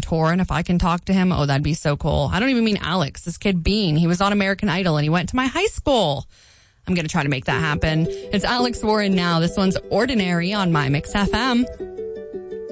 tour, and if I can talk to him, oh, that'd be so cool. I don't even mean Alex. This kid Bean, he was on American Idol, and he went to my high school. I'm going to try to make that happen. It's Alex Warren now. This one's Ordinary on My Mix FM.